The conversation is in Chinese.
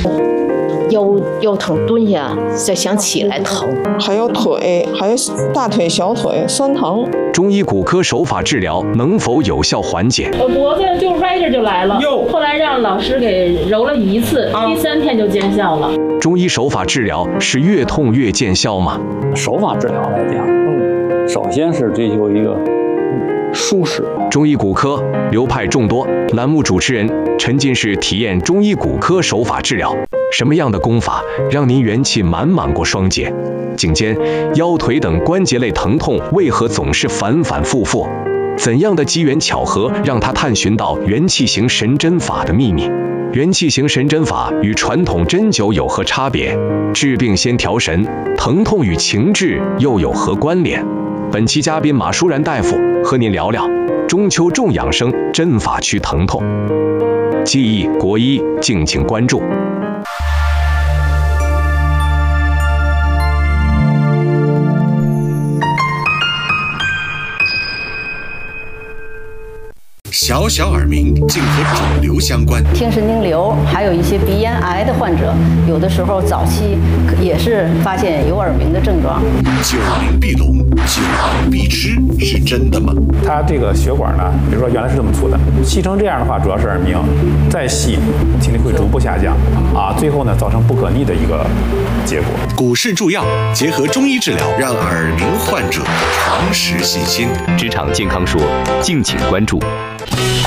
腰疼蹲下再想起来疼， 还有腿，还有大腿、小腿酸疼。 中医骨科手法治疗能否有效缓解？ 我脖子就歪着就来了，后来让老师给揉了1次，第3天就见效了。 中医手法治疗是越痛越见效吗？ 手法治疗来讲，首先是追求一个舒适。 中医骨科流派众多，栏目主持人沉浸式体验中医骨科手法治疗，什么样的功法让您元气满满过双节？颈肩、腰腿等关节类疼痛为何总是反反复复？怎样的机缘巧合让他探寻到元气型神针法的秘密？元气型神针法与传统针灸有何差别？治病先调神，疼痛与情志又有何关联？本期嘉宾马舒然大夫和您聊聊中秋重养生，针法祛疼痛。记忆国医，敬请关注。 小小耳鸣竟和肿瘤相关， 听神经瘤，还有一些鼻咽癌的患者，有的时候早期也是发现有耳鸣的症状。 久鸣必聋，久鸣必痴，是真的吗？ 它这个血管呢，比如说原来是这么粗的，细成这样的话，主要是耳鸣，再细，听力会逐步下降，最后呢，造成不可逆的一个结果。 股市助药结合中医治疗，让耳鸣患者重拾信心。 职场健康说，敬请关注。